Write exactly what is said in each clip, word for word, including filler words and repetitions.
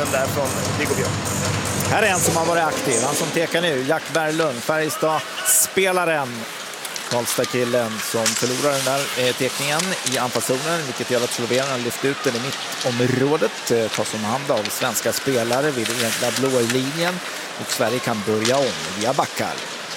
bollen där från Viggo Björk. Här är en som har varit aktiv, han som tekar nu, Jack Berglund, Färjestad-spelaren. Karlstad-killen som förlorar den där eh, tekningen i anfallszonen, vilket gör att slovenerna lyft ut den i mittområdet, eh, tas om hand av svenska spelare vid den egna blåa linjen och Sverige kan börja om via backar.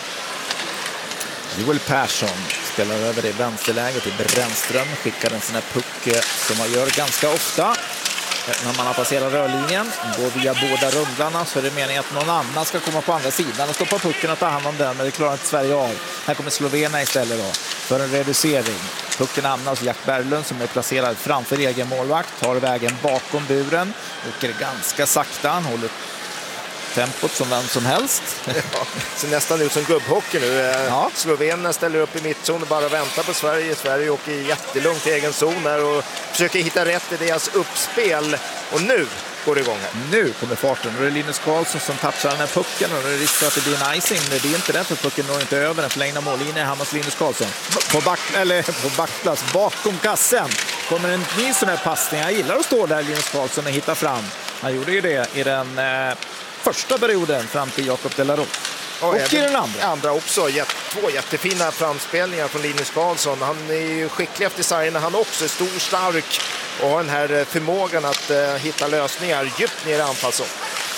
Joel Persson spelar över det vänsterläget till Brännström, skickar en sån här puck eh, som man gör ganska ofta. När man har passerat rörlinjen, går via båda rundlarna, så är det meningen att någon annan ska komma på andra sidan och stoppa pucken och ta hand om den, men det klarar inte Sverige av. Här kommer Slovenien istället då för en reducering. Pucken hamnar hos Jack Berglund som är placerad framför egen målvakt, tar vägen bakom buren, åker ganska sakta, han håller tempot som vem som helst. Ja, ser nästan ut som gubbhockey nu. Ja. Slovenerna ställer upp i mittzon och bara väntar på Sverige. Sverige åker jättelångt i egen zon här och försöker hitta rätt i deras uppspel. Och nu går det igång här. Nu kommer farten. Och det är Linus Karlsson som touchar den här pucken och det är risk för att det blir en icing. Men det är inte rätt för pucken når inte över den förlängda mållinjen. Här hos Linus Karlsson. På, back, eller på backplats bakom kassen kommer en ny sån här passning. Jag gillar att stå där Linus Karlsson och hitta fram. Han gjorde ju det i den eh, första perioden fram till Jakob Delarose. Och, och i den andra. andra också. Jätte, två jättefina framspelningar från Linus Karlsson. Han är ju skicklig efter sargerna. Han också är stor, stark och har den här förmågan att uh, hitta lösningar djupt ner i anfallszon.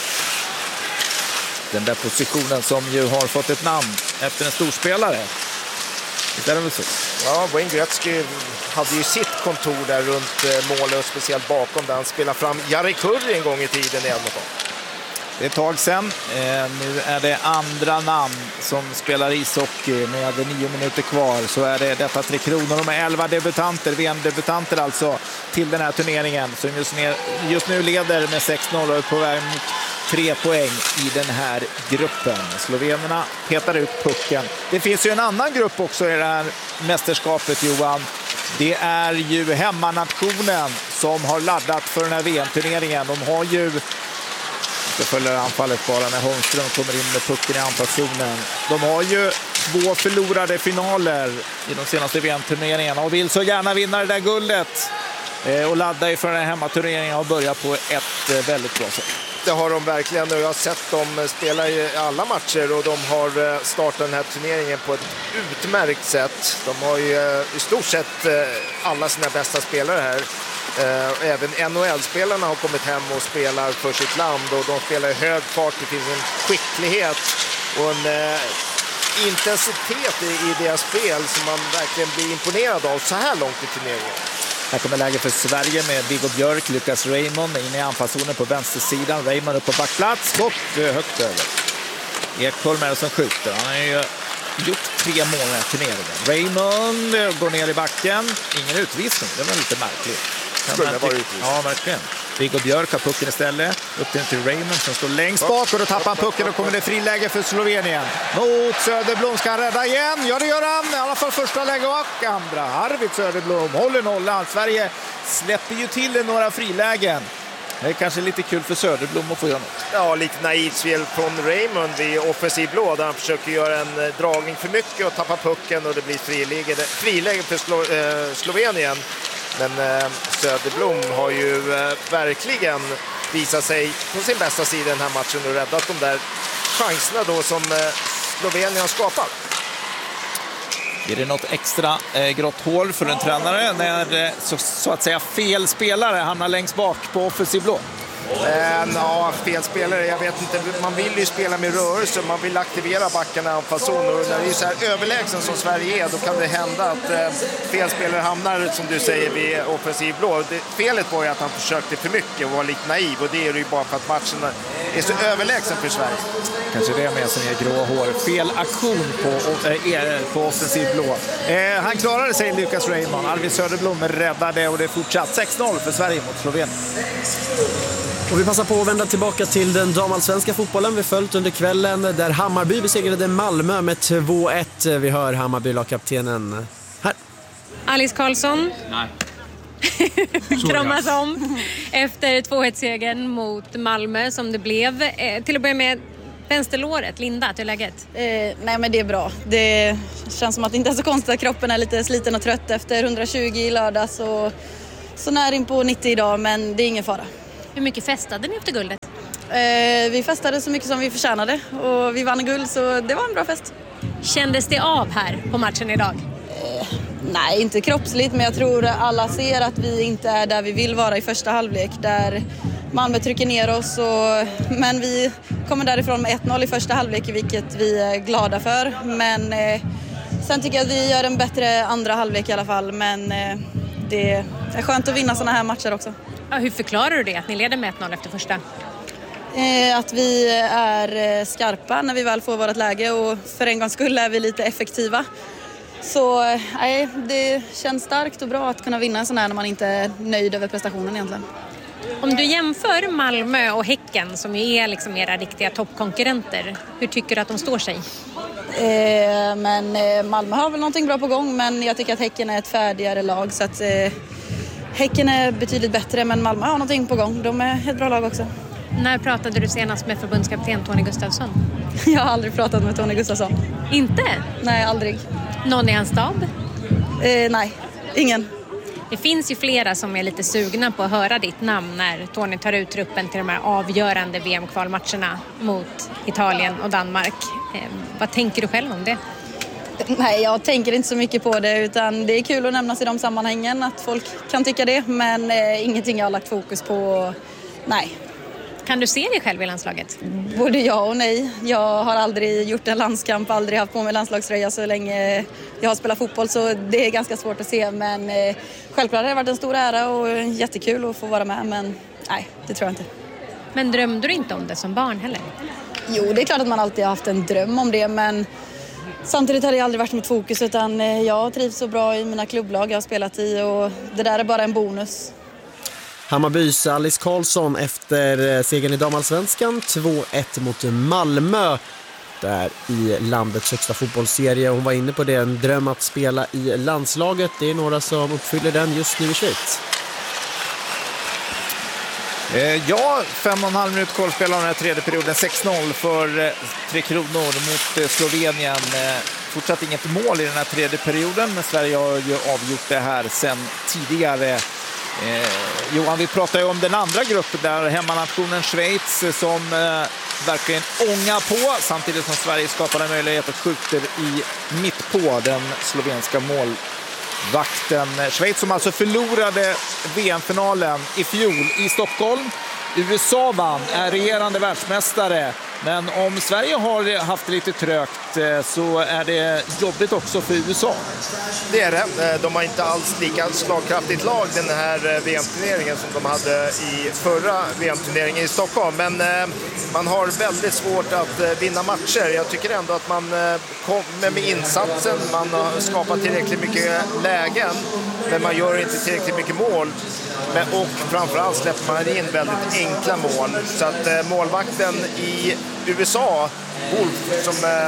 Den där positionen som ju har fått ett namn efter en storspelare. Det är väl så. Ja, Wayne Gretzky hade ju sitt kontor där runt uh, målet och speciellt bakom där han spelade fram Jari Kurri en gång i tiden i Edmonton. Det är ett tag sedan. Eh, nu är det andra namn som spelar ishockey med nio minuter kvar. Så är det detta Tre Kronor. De är elva debutanter, V M-debutanter alltså, till den här turneringen. Som just, ner, just nu leder med sex noll och är på väg mot tre poäng i den här gruppen. Slovenerna petar ut pucken. Det finns ju en annan grupp också i det här mästerskapet, Johan. Det är ju hemmanationen som har laddat för den här V M-turneringen. De har ju... Det följer anfallet bara när Holmström kommer in med pucken i anfallszonen. De har ju två förlorade finaler i de senaste V M-turneringarna och vill så gärna vinna det där guldet. Eh, och ladda för den här hemmaturneringen och börja på ett eh, väldigt bra sätt. Det har de verkligen och jag har sett dem spela i alla matcher och de har startat den här turneringen på ett utmärkt sätt. De har ju i stort sett alla sina bästa spelare här. Även N H L-spelarna har kommit hem och spelar för sitt land och de spelar i hög fart. Det finns en skicklighet och en eh, intensitet i, i deras spel som man verkligen blir imponerad av så här långt i turneringen. Här kommer läge för Sverige med Viggo Björk, Lucas Raymond in i anfallszonen på vänstersidan. Raymond upp på backplats, skott högt över. Ekholm är det som skjuter. Han har ju gjort tre mål i turneringen. Raymond går ner i backen. Ingen utvisning, det var lite märkligt. Skulle vara utvisning. Ja, verkligen. Viggo Björk har pucken istället. Upp till Raymond som står längst bak och då tappar han pucken och kommer det friläge för Slovenien. Mot Söderblom, ska han rädda igen? Ja, det gör han. I alla fall första läge och andra. Arvid Söderblom håller nollan. Sverige släpper ju till några frilägen. Det är kanske lite kul för Söderblom att få göra något. Ja, lite naivt spel från Raymond vid offensiv blå där han försöker göra en dragning för mycket och tappa pucken och det blir friläge, friläge för Slo, eh, Slovenien. Men eh, Söderblom har ju eh, verkligen visat sig på sin bästa sida den här matchen och räddat de där chanserna då som eh, Slovenien har skapat. Är det något extra eh, grått hål för en tränare när eh, så, så att säga fel spelare hamnar längst bak på offensiv blå? Eh, ja, fel spelare. Jag vet inte. Man vill ju spela med rörelse. Man vill aktivera backarna i anfallszon. Och när det är så här överlägsen som Sverige är, då kan det hända att eh, fel spelare hamnar, som du säger, vid offensiv blå. Det, felet var ju att han försökte för mycket och var lite naiv. Och det är ju bara för att matchen är så överlägsen för Sverige. Kanske det är med som är grå hår. Fel aktion på, äh, på offensiv blå. Eh, han klarade sig, Lucas Raymond. Arvid Söderblom räddade och det är fortsatt sex noll för Sverige mot Slovenien. Och vi passar på att vända tillbaka till den damallsvenska fotbollen vi följt under kvällen där Hammarby besegrade Malmö med två ett. Vi hör Hammarby-lagkaptenen här. Alice Karlsson. Nej. Kramas om efter två ett-segern mot Malmö som det blev. Eh, till att börja med vänsterlåret. Linda, till läget? Eh, nej men det är bra. Det känns som att det inte är så konstigt att kroppen är lite sliten och trött efter hundratjugo i lördags och så när in på nittio idag, men det är ingen fara. Hur mycket festade ni efter guldet? Eh, vi festade så mycket som vi förtjänade och vi vann guld, så det var en bra fest. Kändes det av här på matchen idag? Eh, nej, inte kroppsligt, men jag tror alla ser att vi inte är där vi vill vara i första halvlek. Där Malmö trycker ner oss, och, men vi kommer därifrån med ett noll i första halvlek, vilket vi är glada för. Men eh, sen tycker jag att vi gör en bättre andra halvlek i alla fall, men eh, det är skönt att vinna såna här matcher också. Ja, hur förklarar du det, att ni leder med ett noll efter första? Eh, att vi är skarpa när vi väl får vårt läge, och för en gångs skull är vi lite effektiva. Så nej, det känns starkt och bra att kunna vinna en sån här när man inte är nöjd över prestationen egentligen. Om du jämför Malmö och Häcken, som ju är liksom era riktiga toppkonkurrenter, hur tycker du att de står sig? Eh, men eh, Malmö har väl någonting bra på gång, men jag tycker att Häcken är ett färdigare lag, så att eh, Häcken är betydligt bättre, men Malmö har någonting på gång. De är ett bra lag också. När pratade du senast med förbundskapten Tony Gustafsson? Jag har aldrig pratat med Tony Gustafsson. Inte? Nej, aldrig. Någon i hans stab? Eh, nej, ingen. Det finns ju flera som är lite sugna på att höra ditt namn när Tony tar ut truppen till de här avgörande V M-kvalmatcherna mot Italien och Danmark. Eh, vad tänker du själv om det? Nej, jag tänker inte så mycket på det, utan det är kul att nämnas i de sammanhangen att folk kan tycka det, men eh, ingenting jag har lagt fokus på. Nej. Kan du se dig själv i landslaget? Både ja och nej. Jag har aldrig gjort en landskamp, aldrig haft på mig landslagströja så länge jag har spelat fotboll, så det är ganska svårt att se. Men eh, självklart har det varit en stor ära och jättekul att få vara med, men nej, det tror jag inte. Men drömde du inte om det som barn heller? Jo, det är klart att man alltid har haft en dröm om det, men samtidigt har det aldrig varit mitt fokus, utan jag trivs så bra i mina klubblag jag har spelat i, och det där är bara en bonus. Hammarbys Alice Karlsson efter segern i damallsvenskan två ett mot Malmö där i landets högsta fotbollsserie. Hon var inne på det, en dröm att spela i landslaget. Det är några som uppfyller den just nu i Schweiz. Ja, fem och en halv minut kvar spelar den här tredje perioden. sex noll för Tre Kronor mot Slovenien. Fortsatt inget mål i den här tredje perioden, men Sverige har ju avgjort det här sen tidigare. Eh, Johan, vi pratar ju om den andra gruppen där, hemmanationen Schweiz, som eh, verkligen ångar på, samtidigt som Sverige skapar en möjlighet att skjuta i mitt på den slovenska målvakten. Schweiz som alltså förlorade V M-finalen i fjol i Stockholm. U S A vann, är regerande världsmästare. Men om Sverige har haft det lite trögt så är det jobbigt också för U S A. Det är det. De har inte alls lika slagkraftigt lag den här V M-turneringen som de hade i förra V M-turneringen i Stockholm. Men man har väldigt svårt att vinna matcher. Jag tycker ändå att man kommer med insatsen. Man har skapat tillräckligt mycket lägen, men man gör inte tillräckligt mycket mål. Men, och framförallt släpper man in väldigt enkla mål. Så att eh, målvakten i U S A, Wolf, som eh,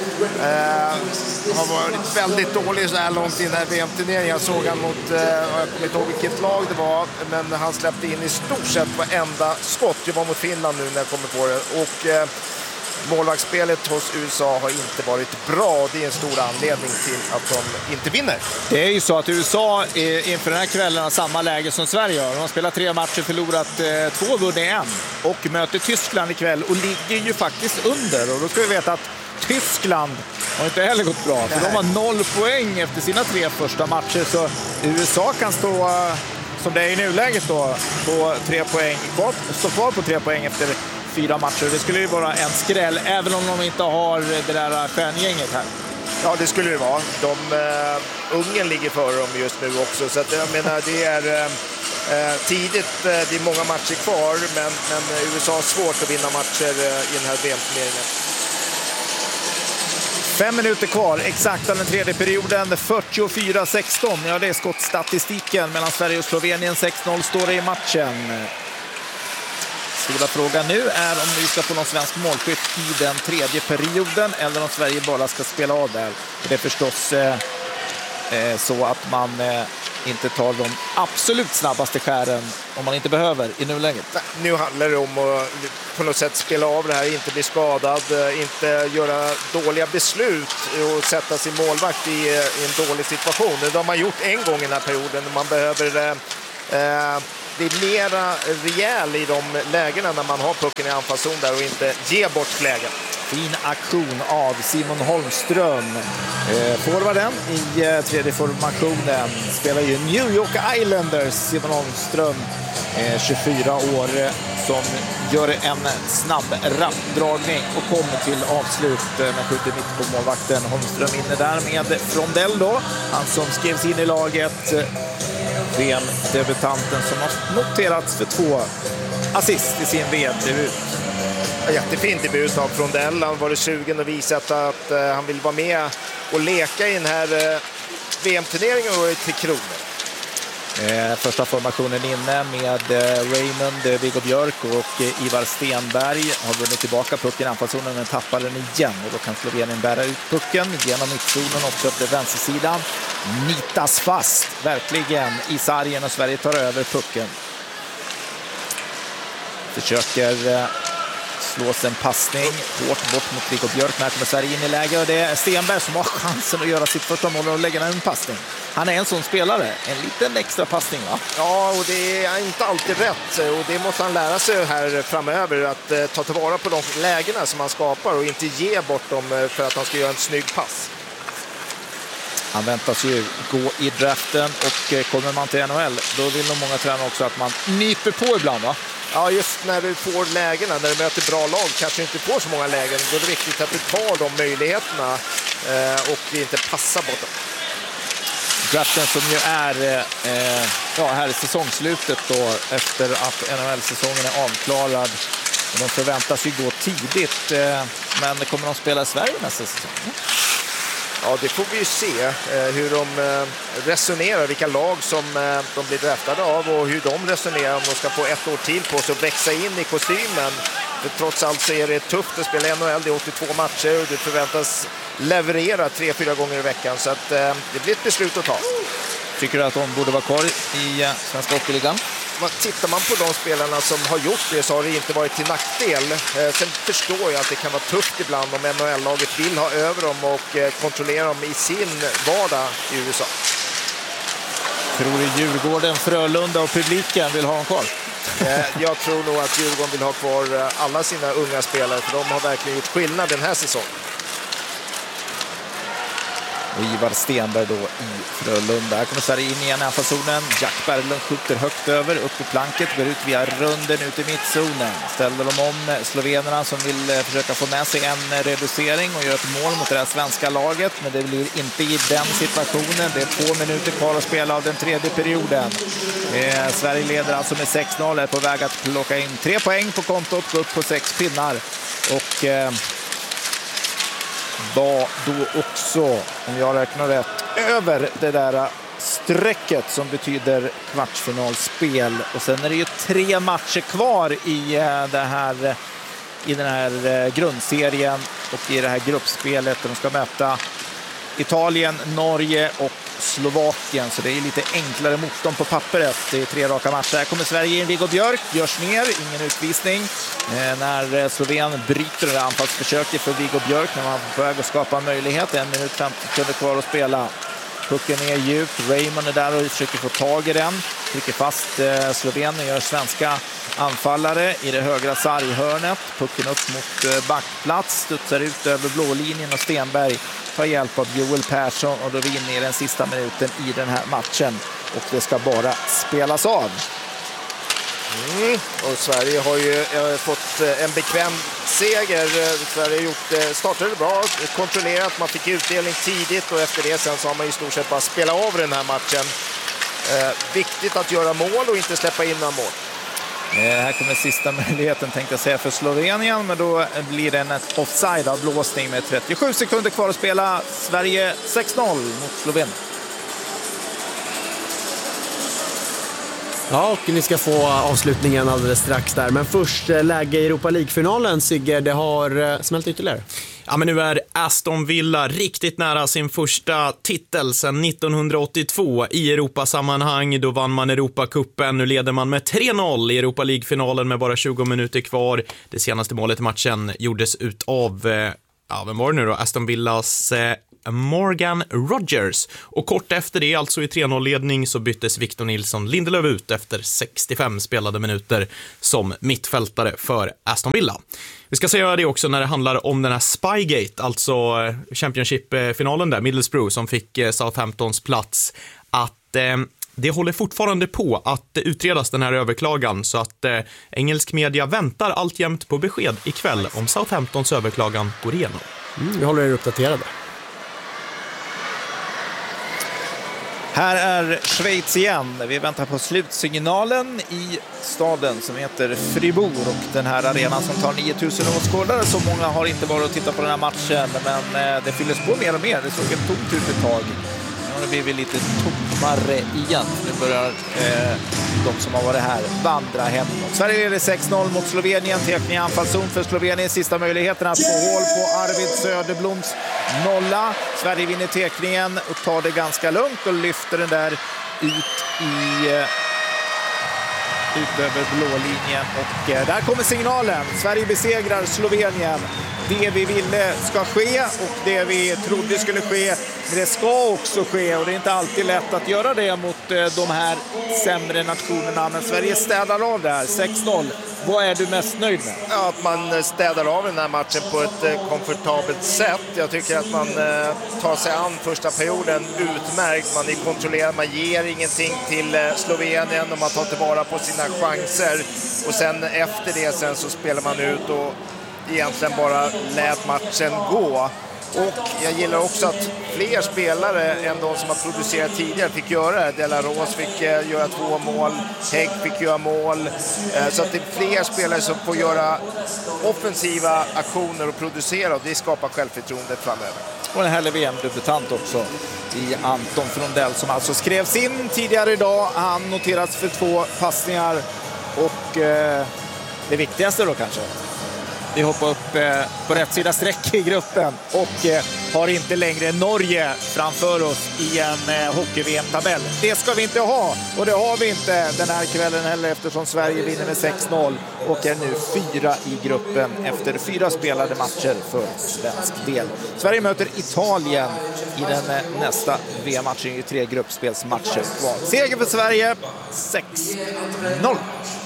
eh, har varit väldigt dålig så här långt i den här V M-turneringen. Jag såg han mot, eh, jag kommer inte ihåg vilket lag det var, men han släppte in i stort sett varenda skott. Det var mot Finland nu när jag kommer på det. Och eh, målvaktsspelet hos U S A har inte varit bra. Det är en stor anledning till att de inte vinner. Det är ju så att U S A inför den här kvällen har samma läge som Sverige har. De har spelat tre matcher, förlorat eh, två, vunnit en. Och möter Tyskland ikväll och ligger ju faktiskt under. Och då ska vi veta att Tyskland har inte heller gått bra. För de har noll poäng efter sina tre första matcher. Så U S A kan stå, eh, som det är i nuläget då, på tre poäng. Stå kvar på tre poäng efter fyra matcher. Det skulle ju vara en skräll, även om de inte har det där stjärngänget här. Ja, det skulle det vara. De, uh, Ungern ligger före dem just nu också. Så att, jag menar, det är uh, tidigt. Uh, det är många matcher kvar, men, men U S A har svårt att vinna matcher uh, i den här V M-turneringen. Fem minuter kvar, exakt av den tredje perioden, fyrtiofyra sexton. Ja, det är skottstatistiken mellan Sverige och Slovenien. sex noll står det i matchen. Stora frågan nu är om vi ska få någon svensk målskytt i den tredje perioden eller om Sverige bara ska spela av där. Det är förstås eh, eh, så att man eh, inte tar de absolut snabbaste skären om man inte behöver i nuläget. Nu handlar det om att på något sätt spela av det här, inte bli skadad, inte göra dåliga beslut och sätta sin målvakt i, i en dålig situation. Det har man gjort en gång i den här perioden. Man behöver eh, bli mera rejäl i de lägena när man har pucken i anfallszon där och inte ge bort lägen. Fin aktion av Simon Holmström. Eh, forwarden i eh, tredje formationen spelar ju New York Islanders. Simon Holmström, eh, tjugofyra år, eh, som gör en snabb rappdragning och kommer till avslut eh, med skjuter mitt på målvakten. Holmström inne där med Frondell då. Han som skrevs in i laget. Eh, V M-debutanten som har noterats för två assist i sin V M-debut. Jättefin debut av Frondell. Han var sugen och visat att uh, han vill vara med och leka i den här uh, V M-turneringen och i Tre Kronor. Eh, första formationen inne med eh, Raymond, eh, Viggo Björk och eh, Ivar Stenberg har vunnit tillbaka pucken i anfallszonen men tappar den igen. Och då kan Slovenien bära ut pucken genom mittzonen och upp till vänstersidan. Nitas fast, verkligen, i sargen och Sverige tar över pucken. Försöker... Eh, slås en passning hårt bort mot Viggo Björk. När kommer Sverige in i läge och det är Stenberg som har chansen att göra sitt första mål och lägga en passning. Han är en sån spelare. En liten extra passning, va? Ja, och det är inte alltid rätt. Och det måste han lära sig här framöver. Att eh, ta tillvara på de lägena som han skapar och inte ge bort dem för att han ska göra en snygg pass. Han väntas ju gå i draften och eh, kommer man till N H L då vill nog många tränare också att man nyper på ibland, va? Ja, just när du får lägena, när du möter bra lag, kanske inte får så många lägen. Då är det viktigt att du tar de möjligheterna eh, och inte passar bort dem. Draften som ju är eh, ja, här i säsongslutet då, efter att N H L-säsongen är avklarad. Och de förväntas ju gå tidigt, eh, men kommer de spela i Sverige nästa säsong? Ja, det får vi ju se eh, hur de eh, resonerar, vilka lag som eh, de blir draftade av och hur de resonerar om de ska få ett år till på sig att växa in i kostymen. För trots allt så är det tufft att spela N H L, det är åttiotvå matcher och du förväntas leverera tre, fyra gånger i veckan. Så att, eh, det blir ett beslut att ta. Tycker du att de borde vara kvar i eh, Svenska Hockeyligan? Tittar man på de spelarna som har gjort det så har det inte varit till nackdel. Eh, sen förstår jag att det kan vara tufft ibland om N H L-laget vill ha över dem och eh, kontrollera dem i sin vardag i U S A. Tror du Djurgården, Frölunda och publiken vill ha dem kvar? eh, jag tror nog att Djurgården vill ha kvar alla sina unga spelare för de har verkligen gjort skillnad den här säsongen. Och Ivar Stenberg då i Frölunda. Här kommer Sverige in i en anfallszonen. Jack Berglund skjuter högt över, upp i planket, går ut via runden ut i mittzonen. Ställer de om slovenerna som vill försöka få med sig en reducering och göra ett mål mot det här svenska laget. Men det blir inte i den situationen. Det är två minuter kvar att spela av den tredje perioden. Eh, Sverige leder alltså med sex noll, är på väg att plocka in tre poäng på kontot, gå upp på sex pinnar. Och... Eh, var då också, om jag räknar rätt, över det där strecket som betyder kvartsfinalspel. Och sen är det ju tre matcher kvar i, det här, i den här grundserien och i det här gruppspelet. De ska möta Italien, Norge och Slovakien, så det är lite enklare motstånd på pappret. Det är tre raka matcher. Här kommer Sverige in. Viggo Björk görs ner, ingen utvisning. Eh, när Slovenien bryter det anfallsförsöket för Viggo Björk när man får väg att skapa en möjlighet. En minut femtio sekunder kvar att spela. Pucken är djupt. Raymond är där och försöker få tag i den. Trycker fast eh, Slovenien, gör svenska anfallare i det högra sarghörnet. Pucken upp mot eh, backplats, studsar ut över blålinjen och Stenberg tar hjälp av Joel Persson och då är vi inne i den sista minuten i den här matchen och det ska bara spelas av. Mm. Och Sverige har ju eh, fått eh, en bekväm seger. Sverige gjort, eh, startade bra, kontrollerat, man fick utdelning tidigt och efter det sen så har man i stort sett bara spelat av den här matchen. Eh, viktigt att göra mål och inte släppa in några mål. Eh, här kommer sista möjligheten tänkte jag säga för Slovenien, men då blir det en offside av blåsning med trettiosju sekunder kvar att spela. Sverige sex noll mot Slovenien. Ja, och ni ska få avslutningen alldeles strax där. Men först läge i Europa League-finalen, Sigge, det har smält ytterligare. Ja, men nu är Aston Villa riktigt nära sin första titel sedan nittonhundraåttiotvå i Europasammanhang. Då vann man Europacupen. Nu leder man med tre noll i Europa League-finalen med bara tjugo minuter kvar. Det senaste målet i matchen gjordes ut av, ja, vem var det nu då? Aston Villas Morgan Rogers. Och kort efter det, alltså i tre noll-ledning, så byttes Victor Nilsson Lindelöf ut efter sextiofem spelade minuter som mittfältare för Aston Villa. Vi ska säga det också när det handlar om den här Spygate, alltså Championship-finalen där, Middlesbrough som fick Southamptons plats, att eh, det håller fortfarande på att utredas den här överklagan, så att eh, engelsk media väntar alltjämt på besked ikväll om Southamptons överklagan går igenom. Mm, vi håller er uppdaterade. Här är Schweiz igen. Vi väntar på slutsignalen i staden som heter Fribourg, och den här arenan som tar nio tusen åskådare. Så många har inte varit och tittat på den här matchen, men det fylls på mer och mer. Det såg ett tomt ut ett tag. Nu blir vi lite tommare igen. Nu börjar eh, de som har varit här vandra hem. Sverige leder sex noll mot Slovenien. Tekning anfallszon för Slovenien. Sista möjligheten att få hål på Arvid Söderbloms nolla. Sverige vinner tekningen och tar det ganska lugnt och lyfter den där ut i eh, ut över blålinjen. Och eh, där kommer signalen. Sverige besegrar Slovenien. Det vi ville ska ske och det vi trodde skulle ske, det ska också ske, och det är inte alltid lätt att göra det mot de här sämre nationerna, men Sverige städar av det här, sex noll. Vad är du mest nöjd med? Ja, att man städar av den här matchen på ett komfortabelt sätt. Jag tycker att man tar sig an första perioden utmärkt. Man är kontrollerad, man ger ingenting till Slovenien och man tar tillvara på sina chanser. Och sen efter det sen så spelar man ut och egentligen bara lät matchen gå. Och jag gillar också att fler spelare än de som har producerat tidigare fick göra det. De La Rose fick eh, göra två mål, Hägg fick göra mål. Eh, så att det är fler spelare som får göra offensiva aktioner och producera, och det skapar självförtroende framöver. Och en härlig V M-debutant också i Anton Frondell som alltså skrevs in tidigare idag. Han noteras för två passningar och eh, det viktigaste då kanske. Vi hoppar upp eh, på rätt sida streck i gruppen och eh, har inte längre Norge framför oss i en eh, hockey-V M-tabell. Det ska vi inte ha, och det har vi inte den här kvällen heller, eftersom Sverige vinner med sex noll och är nu fyra i gruppen efter fyra spelade matcher för svensk del. Sverige möter Italien i den eh, nästa V M-matchen, i tre gruppspelsmatcher kvar. Seger för Sverige, sex noll.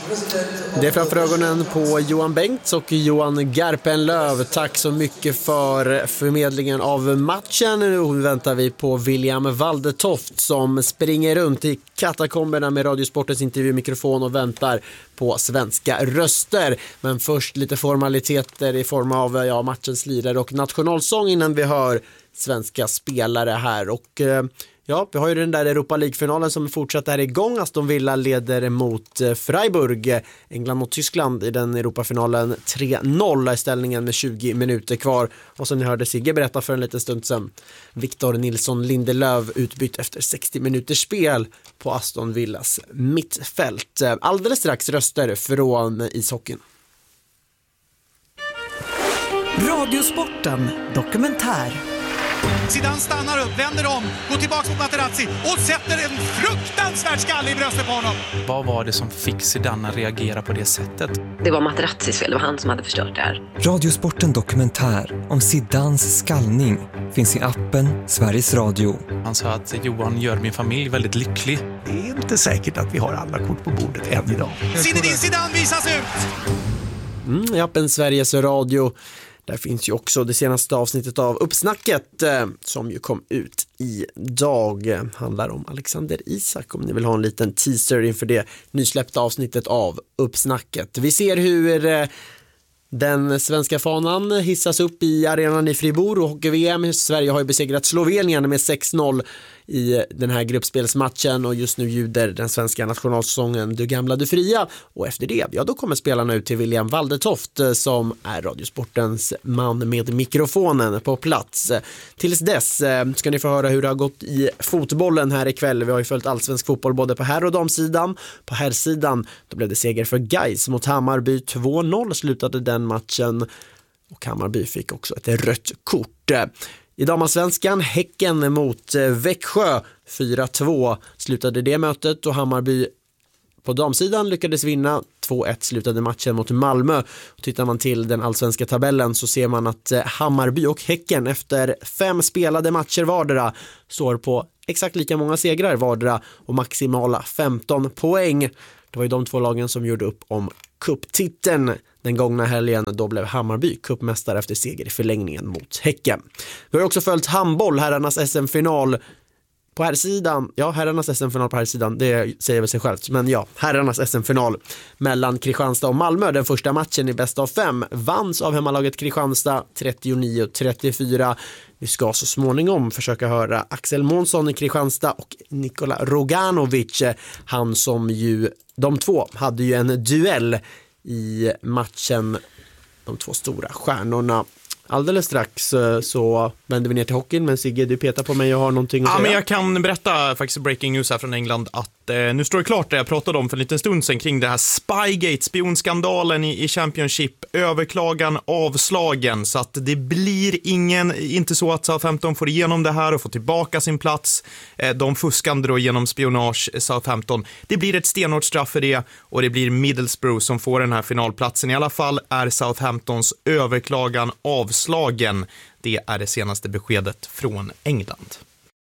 Det är framför ögonen på Johan Bengts och Johan Garpenlöv. Tack så mycket för förmedlingen av matchen. Nu väntar vi på William Waldetoft som springer runt i katakomberna med Radiosportens intervjumikrofon och väntar på svenska röster. Men först lite formaliteter i form av ja, matchens lirare och nationalsång innan vi hör svenska spelare här. Och ja, vi har ju den där Europa League-finalen som fortsätter här igång. Aston Villa leder mot Freiburg, England mot Tyskland i den Europafinalen tre noll i ställningen med tjugo minuter kvar. Och som ni hörde Sigge berätta för en liten stund sedan, Victor Nilsson Lindelöf utbytt efter sextio minuters spel på Aston Villas mittfält. Alldeles strax röster från ishockeyn. Radiosporten dokumentär. Zidane stannar upp, vänder om, går tillbaka mot Materazzi och sätter en fruktansvärd skalle i bröstet på honom. Vad var det som fick Zidane att reagera på det sättet? Det var Materazzis fel, det var han som hade förstört det här. Radiosporten dokumentär om Zidanes skallning finns i appen Sveriges Radio. Han sa att Johan gör min familj väldigt lycklig. Det är inte säkert att vi har alla kort på bordet än idag. Zinedine Zidane visas ut! Mm, i appen Sveriges Radio. Där finns ju också det senaste avsnittet av Uppsnacket eh, som ju kom ut idag. Eh, handlar om Alexander Isak, om ni vill ha en liten teaser inför det nysläppta avsnittet av Uppsnacket. Vi ser hur eh, den svenska fanan hissas upp i arenan i Fribourg och hockey-V M. Sverige har ju besegrat Slovenien med sex noll i den här gruppspelsmatchen och just nu ljuder den svenska nationalsången Du gamla, du fria. Och efter det, ja då kommer spelarna ut till William Waldetoft som är Radiosportens man med mikrofonen på plats. Tills dess ska ni få höra hur det har gått i fotbollen här ikväll. Vi har ju följt allsvensk fotboll både på herr- och damsidan. På herrsidan då blev det seger för Gais mot Hammarby. två noll slutade den matchen och Hammarby fick också ett rött kort. I damallsvenskan Häcken mot Växjö fyra två slutade det mötet och Hammarby på damsidan lyckades vinna två ett slutade matchen mot Malmö. Och tittar man till den allsvenska tabellen så ser man att Hammarby och Häcken efter fem spelade matcher vardera står på exakt lika många segrar vardera och maximala femton poäng. Det var ju de två lagen som gjorde upp om cuptiteln den gångna helgen. Då blev Hammarby cupmästare efter seger i förlängningen mot Häcken. Vi har också följt handboll, herrarnas S M-final på här sidan. Ja, herrarnas S M-final på här sidan, det säger väl sig självt. Men ja, herrarnas S M-final mellan Kristianstad och Malmö. Den första matchen i bäst av fem vanns av hemmalaget Kristianstad trettionio trettiofyra. Vi ska så småningom försöka höra Axel Månsson i Kristianstad och Nikola Roganovic. Han som ju, de två hade ju en duell i matchen, de två stora stjärnorna. Alldeles strax så vänder vi ner till hockeyn, men Sigge, du petar på mig och har någonting att ja, säga. Men jag kan berätta faktiskt breaking news här från England att eh, nu står det klart det jag pratade om för en liten stund sedan kring det här Spygate, spionskandalen i, i Championship, överklagan avslagen, så att det blir ingen, inte så att Southampton får igenom det här och får tillbaka sin plats. Eh, de fuskande då genom spionage Southampton. Det blir ett stenhårt straff för det och det blir Middlesbrough som får den här finalplatsen. I alla fall är Southamptons överklagan avslagen. Det är det senaste beskedet från England.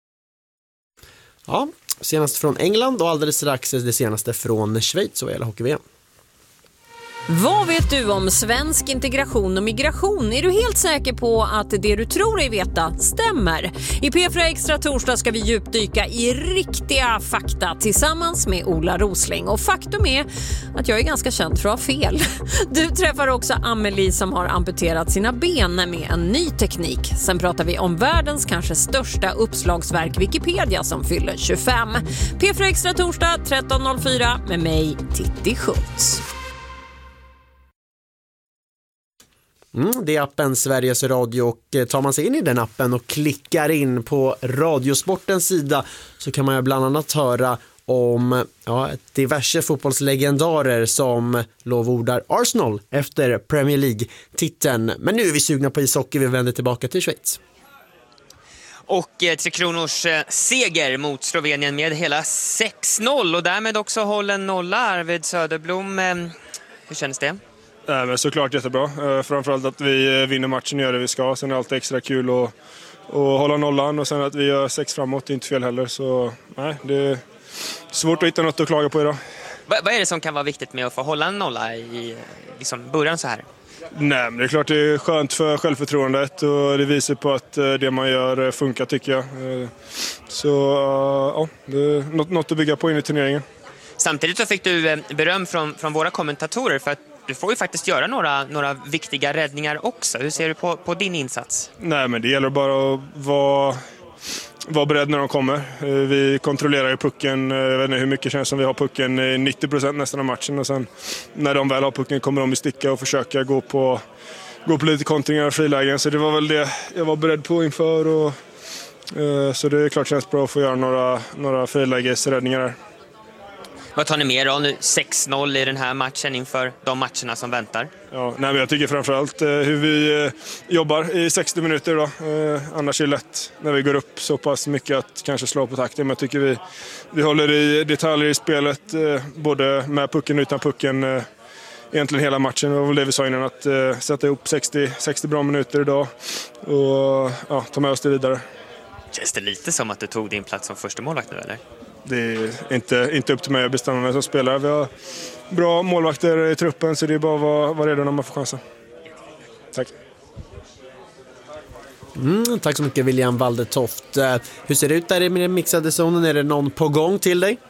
Ja, senast från England och alldeles strax det senaste från Schweiz vad gäller hockey-V M. Vad vet du om svensk integration och migration? Är du helt säker på att det du tror dig veta stämmer? I P fyra Extra torsdag ska vi djupdyka i riktiga fakta tillsammans med Ola Rosling. Och faktum är att jag är ganska känd för att ha fel. Du träffar också Amelie som har amputerat sina ben med en ny teknik. Sen pratar vi om världens kanske största uppslagsverk Wikipedia som fyller tjugofem. P fyra Extra torsdag tretton noll fyra med mig Titti Schultz. Mm, det är appen Sveriges Radio och tar man sig in i den appen och klickar in på Radiosportens sida så kan man ju bland annat höra om ja, diverse fotbollslegendarer som lovordar Arsenal efter Premier League-titeln. Men nu är vi sugna på ishockey, vi vänder tillbaka till Schweiz. Och eh, Tre Kronors eh, seger mot Slovenien med hela sex noll och därmed också håller nolla. Arvid Söderblom, eh, hur känns det? Nej, men såklart jättebra. Eh, framförallt att vi vinner matchen och gör det vi ska. Sen är det alltid extra kul att, att hålla nollan och sen att vi gör sex framåt, det är inte fel heller. Så nej, det är svårt att hitta något att klaga på idag. Va, vad är det som kan vara viktigt med att få hålla en nolla i liksom, början så här? Nej, men det är klart det är skönt för självförtroendet och det visar på att det man gör funkar tycker jag. Så ja, det är något, något att bygga på in i turneringen. Samtidigt så fick du beröm från, från våra kommentatorer för att du får ju faktiskt göra några, några viktiga räddningar också. Hur ser du på, på din insats? Nej, men det gäller bara att vara, vara beredd när de kommer. Vi kontrollerar ju pucken. Jag vet inte hur mycket känns som vi har pucken nittio procent nästan av matchen. Och sen när de väl har pucken kommer de i sticka och försöka gå på, gå på lite kontringar och frilägen. Så det var väl det jag var beredd på inför. Och, så det är klart känns bra att få göra några, några frilägesräddningar här. Vad tar ni med då nu? sex noll i den här matchen inför de matcherna som väntar? Ja, nej, men jag tycker framförallt eh, hur vi eh, jobbar i sextio minuter. Då. Eh, annars är det lätt när vi går upp så pass mycket att kanske slå på takten. Men jag tycker vi, vi håller i detaljer i spelet, eh, både med pucken och utan pucken. Eh, egentligen hela matchen. Det var väl det vi sa innan, att eh, sätta ihop sextio, sextio bra minuter idag och ja, ta med oss det vidare. Känns det lite som att du tog din plats som första målvakt nu, eller? Det är inte, inte upp till mig att bestämma vem som spelar. Vi har bra målvakter i truppen så det är bara att vara, vara redo när man får chansen. Tack. Mm, tack så mycket William Waldetoft. Hur ser det ut där i den mixade zonen? Är det någon på gång till dig?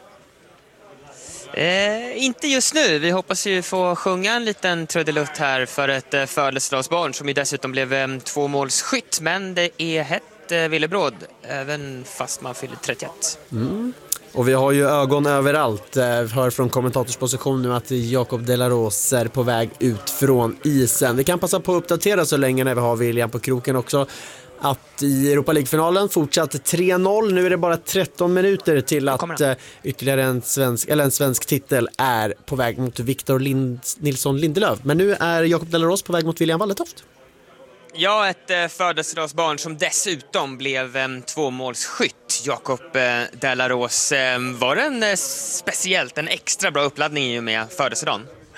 Eh, inte just nu. Vi hoppas ju få sjunga en liten trudelutt här för ett eh, födelsedagsbarn som ju dessutom blev eh, tvåmålsskytt. Men det är hett eh, Villebråd, även fast man fyller trettioett. Mm. Och vi har ju ögon överallt. Vi hör från kommentatorsposition nu att Jacob Delaros är på väg ut från isen. Vi kan passa på att uppdatera så länge när vi har William på kroken också. Att i Europa League-finalen fortsatt tre noll. Nu är det bara tretton minuter till att ytterligare en svensk, eller en svensk titel är på väg mot Victor Lind, Nilsson Lindelöf. Men nu är Jacob Delaros på väg mot William Waldetoft. Ja, ett eh, födelsedagsbarn som dessutom blev eh, tvåmålsskytt. Jacob eh, Delaros. Eh, var det en eh, speciellt, en extra bra uppladdning i och med födelsedagen?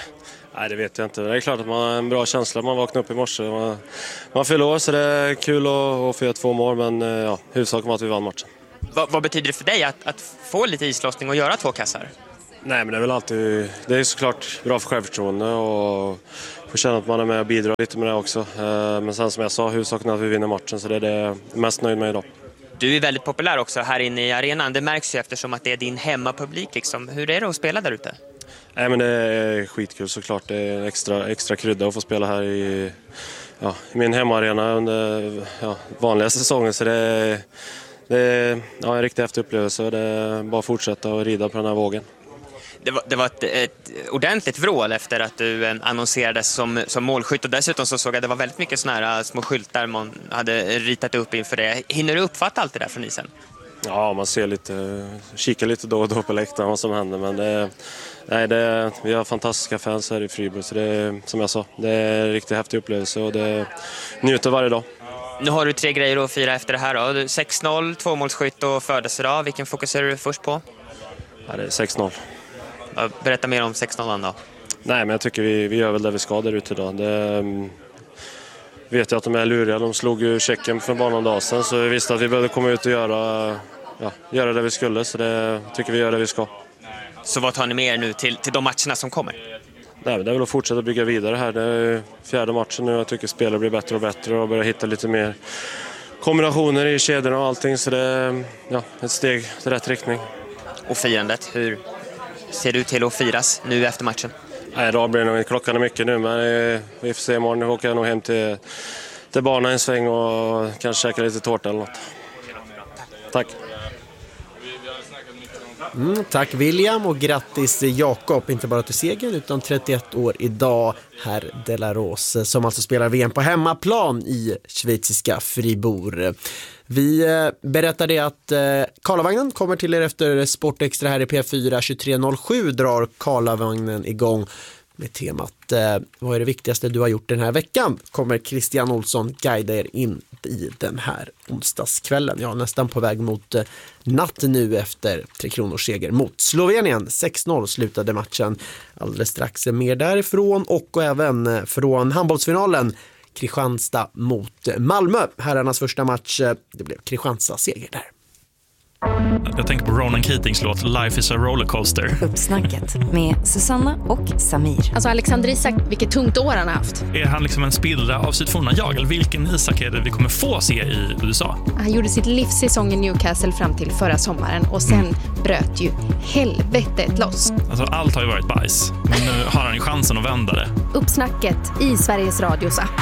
Nej, det vet jag inte. Det är klart att man har en bra känsla. Man vaknar upp i morse. Man, man fyller år, så det är kul att, att få göra två mål. Men ja, huvudsaken var att vi vann matchen. Va, vad betyder det för dig att, att få lite islossning och göra två kassar? Nej, men det är väl alltid... Det är såklart bra för självförtroende och få känna att man är med och bidrar lite med det också. Men sen som jag sa, huvudsaken är att vi vinner matchen. Så det är det jag är mest nöjd med idag. Du är väldigt populär också här inne i arenan. Det märks ju eftersom att det är din hemmapublik. Liksom. Hur är det att spela där ute? Nej, men det är skitkul såklart. Det är extra, extra krydda att få spela här i, ja, i min hemmaarena under ja, vanliga säsongen. Så det är, det är ja, en riktigt häftig upplevelse. Det är bara att fortsätta och rida på den här vågen. Det var, det var ett, ett ordentligt vrål efter att du annonserades som, som målskytt. Och dessutom så såg jag att det var väldigt mycket såna här små skyltar man hade ritat upp inför det. Hinner du uppfatta allt det där från isen? Ja, man ser lite, kikar lite då och då på läktaren vad som händer. Men det, nej, det, vi har fantastiska fans här i Fribourg. Så det är, som jag sa, det är en riktigt häftig upplevelse och det njuter varje dag. Nu har du tre grejer att fira efter det här då. sex noll, tvåmålsskytt och födelsedag. Vilken fokuserar du först på? Ja, det är sex noll. Berätta mer om sex noll då. Nej, men jag tycker vi, vi gör väl det vi ska där ute idag. Det, vet jag att de är luriga. De slog ju Tjeckien för bara någon dag sedan, så vi visste att vi behövde komma ut och göra, ja, göra det vi skulle. Så det tycker vi gör det vi ska. Så vad tar ni med er nu till, till de matcherna som kommer? Nej, det är väl att fortsätta bygga vidare här. Det är fjärde matchen nu. Jag tycker spelare blir bättre och bättre och börjar hitta lite mer kombinationer i kedjorna och allting. Så det är ja, ett steg i rätt riktning. Och firandet, hur ser du till att firas nu efter matchen? Nej, idag blir det nog, klockan är mycket nu, men vi får se imorgon. Nu åker jag nog hem till, till barnen en sväng och kanske käka lite tårta eller något. Tack. Mm, tack William och grattis Jakob, inte bara till segern utan trettioett år idag, herr Delaros, som alltså spelar V M på hemmaplan i schweiziska Fribourg. Vi berättar det att Karlavagnen kommer till er efter Sportextra här i P fyra. tjugotre noll sju drar Karlavagnen igång med temat vad är det viktigaste du har gjort den här veckan. Kommer Christian Olsson guida er in i den här onsdagskvällen. Ja, nästan på väg mot natt nu efter Tre Kronors seger mot Slovenien. sex noll slutade matchen. Alldeles strax mer därifrån och även från handbollsfinalen. Kristianstad mot Malmö. Herrarnas första match, det blev Kristianstads seger där. Jag tänker på Ronan Keatings låt Life is a rollercoaster. Uppsnacket med Susanna och Samir. Alltså Alexander Isak, vilket tungt år han har haft. Är han liksom en spillra av sitt forna jag? Eller vilken Isak är det vi kommer få se i U S A? Han gjorde sitt livssäsong i Newcastle fram till förra sommaren. Och sen mm. bröt ju helvetet loss. Alltså allt har ju varit bajs. Men nu har han ju chansen att vända det. Uppsnacket i Sveriges Radios app.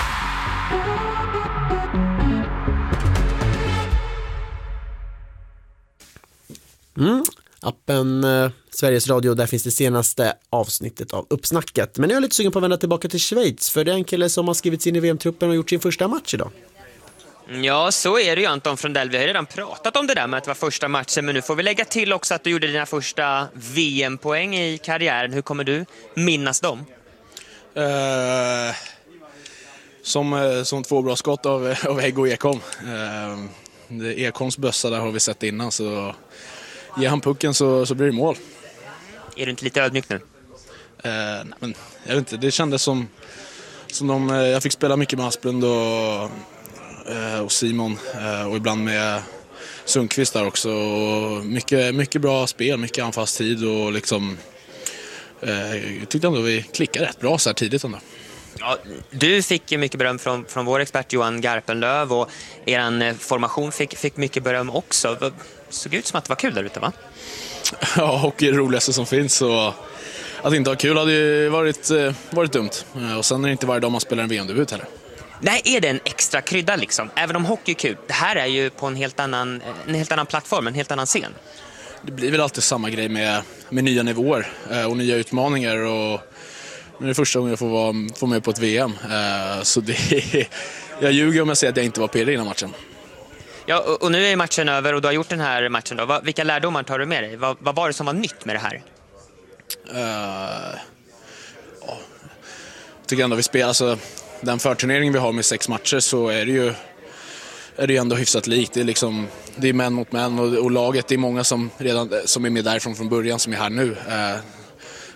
Mm. Appen eh, Sveriges Radio, där finns det senaste avsnittet av Uppsnacket. Men jag är lite sugen på att vända tillbaka till Schweiz, för det är en kille som har skrivit in i V M-truppen och gjort sin första match idag. Ja, så är det ju, Anton Frondell. Vi har redan pratat om det där med att det var första matchen, men nu får vi lägga till också att du gjorde dina första V M-poäng i karriären. Hur kommer du minnas dem? Uh, som, som två bra skott av, av Egg och Ekholm. Uh, det Ekholms bössa där har vi sett innan, så ger han pucken så, så blir det mål. Är du inte lite ödmjuk nu? Uh, nej, men jag vet inte, det kändes som, som de, jag fick spela mycket med Asplund och, uh, och Simon uh, och ibland med Sundqvist där också. Och mycket, mycket bra spel, mycket anfallstid och liksom uh, jag tyckte ändå vi klickade rätt bra så här tidigt ändå. Ja, du fick mycket beröm från, från vår expert Johan Garpenlöv, och er formation fick, fick mycket beröm också. Det såg ut som att det var kul där ute, va? Ja, hockey är det roligaste som finns, och att inte ha kul hade ju varit, varit dumt. Och sen är det inte varje dag man spelar en V M-debut heller. Nej, är det en extra krydda liksom? Även om hockey är kul, det här är ju på en helt annan, en helt annan plattform, en helt annan scen. Det blir väl alltid samma grej med, med nya nivåer och nya utmaningar, och men det är första gången jag får vara får med på ett V M. Uh, så det är, jag ljuger om jag säger att jag inte var pirrig innan matchen. Ja, och, och nu är matchen över och du har gjort den här matchen då. Va, vilka lärdomar tar du med dig? Va, vad var det som var nytt med det här? Uh, oh. Jag tycker ändå vi spelar, alltså, den förturneringen vi har med sex matcher, så är det ju är det ju ändå hyfsat likt. Det är liksom, det är män mot män, och, och laget, det är många som redan som är med därifrån från början som är här nu. Uh,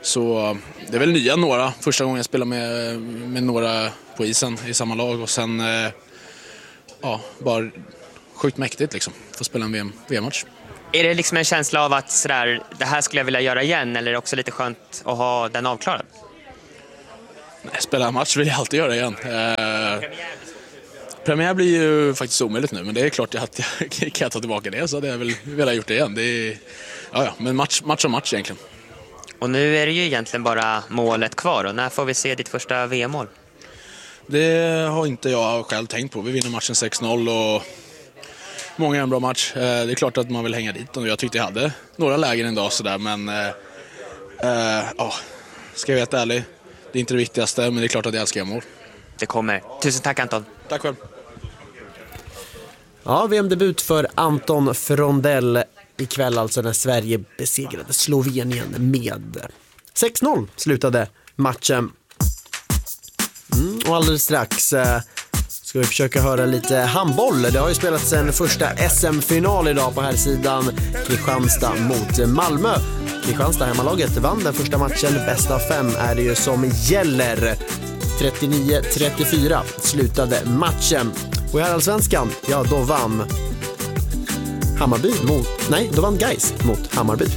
Så det är väl nya några. Första gången jag spelar med, med några på isen i samma lag och sen eh, ja, bara sjukt mäktigt liksom. Få spela en V M-match. Är det liksom en känsla av att sådär, det här skulle jag vilja göra igen, eller är det också lite skönt att ha den avklarad? Nej, spela en match vill jag alltid göra igen. Eh, premiär blir ju faktiskt omöjligt nu, men det är klart att jag kan jag ta tillbaka det, så hade jag väl velat gjort det igen. Det är, ja, ja, men match, match och match egentligen. Och nu är det ju egentligen bara målet kvar, och när får vi se ditt första V M-mål? Det har inte jag själv tänkt på. Vi vinner matchen sex noll och många är en bra match. Det är klart att man vill hänga dit, och jag tyckte jag hade några lägen en dag sådär, men äh, äh, ja, ska jag vara ärlig, det är inte det viktigaste, men det är klart att jag älskar mål. Det kommer. Tusen tack, Anton. Tack själv. Ja, V M-debut för Anton Frondell ikväll, alltså när Sverige besegrade Slovenien med sex noll slutade matchen. Mm, och alldeles strax eh, ska vi försöka höra lite handboll. Det har ju spelats en första S M-final idag på här sidan. Kristianstad mot Malmö. Kristianstad, hemmalaget, vann den första matchen. Bästa av fem är det ju som gäller. trettionio trettiofyra slutade matchen. Och i Allsvenskan, ja då vann Hammarby mot, nej då vann Gais mot Hammarby.